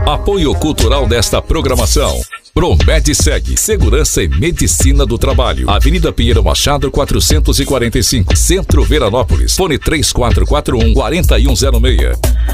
Apoio cultural desta programação. Promedseg, Segurança e Medicina do Trabalho. Avenida Pinheiro Machado, 445, Centro Veranópolis. Fone 3441-4106.